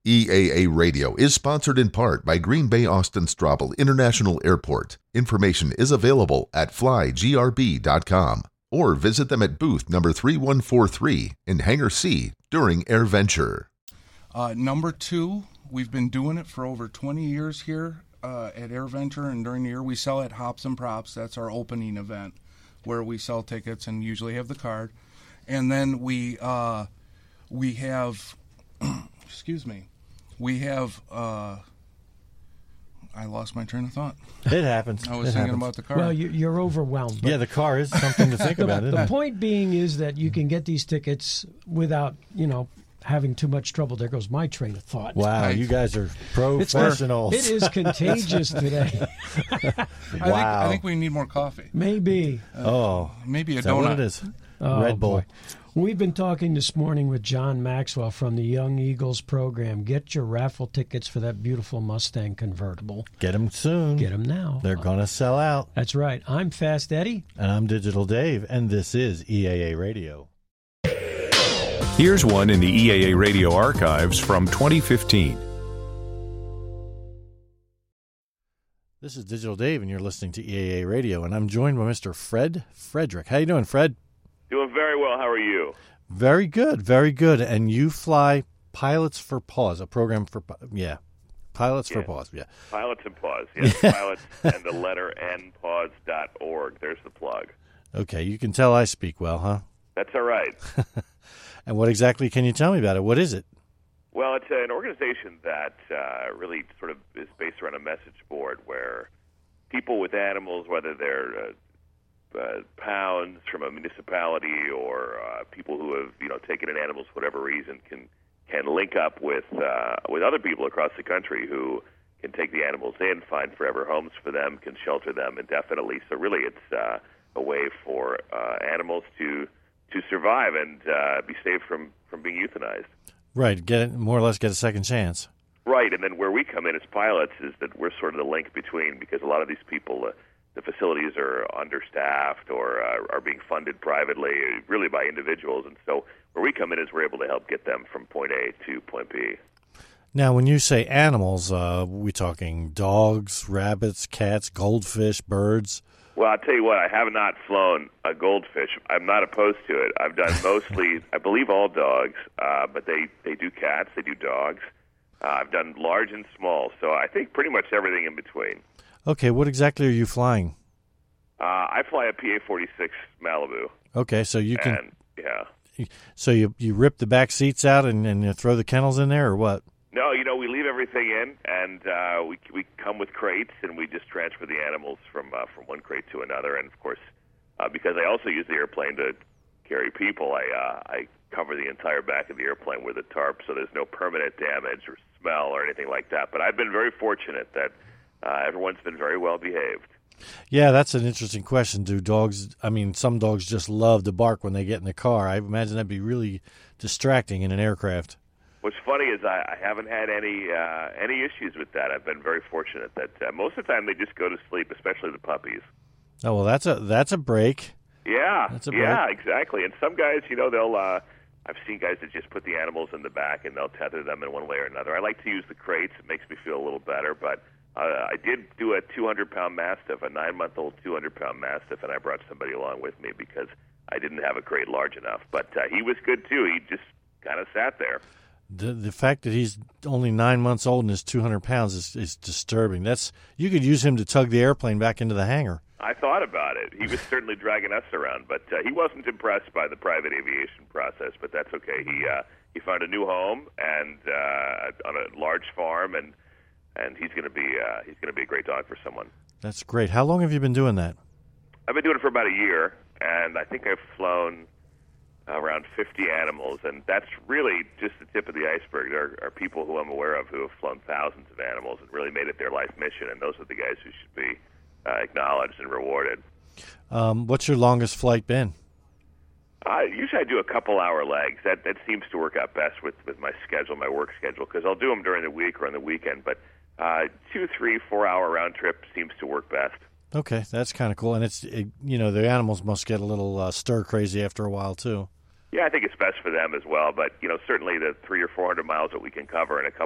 EAA Radio is sponsored in part by Green Bay Austin Straubel International Airport. Information is available at flygrb.com or visit them at booth number 3143 in Hangar C during AirVenture. Number 2, we've been doing it for over 20 years here at AirVenture, and during the year we sell at Hops and Props. That's our opening event where we sell tickets and usually have the card. And then we have, excuse me, we have, I lost my train of thought. It happens. I was thinking about the car. Well, you're overwhelmed. Yeah, the car is something to think about, isn't The it? point being is that you can get these tickets without, having too much trouble. There goes my train of thought. Wow, you guys are professionals. It is contagious today. Wow. I think we need more coffee. Maybe. Maybe a Is that donut. what it is? Oh, Red Bull. boy. We've been talking this morning with John Maxwell from the Young Eagles program. Get your raffle tickets for that beautiful Mustang convertible. Get them soon. Get them now. They're going to sell out. That's right. I'm Fast Eddie. And I'm Digital Dave, and this is EAA Radio. Here's one in the EAA Radio archives from 2015. This is Digital Dave, and you're listening to EAA Radio, and I'm joined by Mr. Fred Frederick. How you doing, Fred? Doing very well. How are you? Very good, very good. And you fly Pilots for Pause, a program for, Pilots for Pause, yeah. Pilots and Pause, yes. Pilots and the letter N, pause.org. There's the plug. Okay, you can tell I speak well, huh? That's all right. And what exactly can you tell me about it? What is it? Well, it's an organization that really sort of is based around a message board where people with animals, whether they're pounds from a municipality or people who have taken in animals for whatever reason, can link up with other people across the country who can take the animals in, find forever homes for them, can shelter them indefinitely. So really, it's a way for animals to survive and be saved from being euthanized. Right, more or less get a second chance. Right, and then where we come in as pilots is that we're sort of the link between, because a lot of these people, the facilities are understaffed or are being funded privately, really by individuals, and so where we come in is we're able to help get them from point A to point B. Now, when you say animals, we talking dogs, rabbits, cats, goldfish, birds? Well, I'll tell you what, I have not flown a goldfish. I'm not opposed to it. I've done mostly, I believe, all dogs, but they do cats, they do dogs. I've done large and small, so I think pretty much everything in between. Okay, what exactly are you flying? I fly a PA-46 Malibu. Okay, so you can... And, yeah. So you rip the back seats out and you throw the kennels in there, or what? No, we leave everything in, and we come with crates, and we just transfer the animals from one crate to another. And, of course, because I also use the airplane to carry people, I cover the entire back of the airplane with a tarp, so there's no permanent damage or smell or anything like that. But I've been very fortunate that everyone's been very well behaved. Yeah, that's an interesting question. Do dogs, some dogs just love to bark when they get in the car. I imagine that'd be really distracting in an aircraft. What's funny is I haven't had any issues with that. I've been very fortunate that most of the time they just go to sleep, especially the puppies. Oh, well, that's a break. Yeah, That's a break. yeah, exactly. And some guys, they'll I've seen guys that just put the animals in the back and they'll tether them in one way or another. I like to use the crates. It makes me feel a little better. But I did do a 200-pound Mastiff, a 9-month-old 200-pound Mastiff, and I brought somebody along with me because I didn't have a crate large enough. But he was good, too. He just kind of sat there. The fact that he's only 9 months old and is 200 pounds is disturbing. You could use him to tug the airplane back into the hangar. I thought about it. He was certainly dragging us around, but he wasn't impressed by the private aviation process. But that's okay. He found a new home and on a large farm, and he's going to be a great dog for someone. That's great. How long have you been doing that? I've been doing it for about a year, and I think I've flown around 50 animals, and that's really just the tip of the iceberg. There are people who I'm aware of who have flown thousands of animals and really made it their life mission, and those are the guys who should be acknowledged and rewarded. What's your longest flight been? Usually I do a couple-hour legs. That seems to work out best with my schedule, my work schedule, because I'll do them during the week or on the weekend, but 2, 3, 4-hour round trip seems to work best. Okay, that's kind of cool. And the animals must get a little stir-crazy after a while, too. Yeah, I think it's best for them as well, but certainly the 300 or 400 miles that we can cover in a